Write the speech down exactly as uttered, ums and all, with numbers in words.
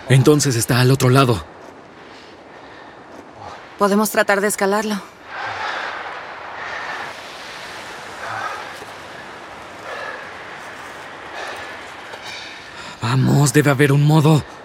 Entonces está al otro lado. Podemos tratar de escalarlo. Vamos, debe haber un modo.